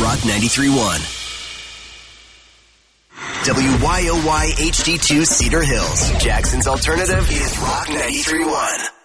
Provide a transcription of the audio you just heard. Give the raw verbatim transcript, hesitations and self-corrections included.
Rock ninety-three point one. W Y O Y H D two Cedar Hills. Jackson's alternative is Rock ninety-three point one.